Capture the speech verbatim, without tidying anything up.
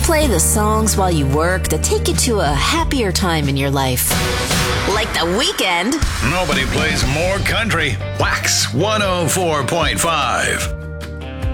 play the songs while you work that take you to a happier time in your life. Like The Weeknd. Nobody plays more country. Wax one oh four point five.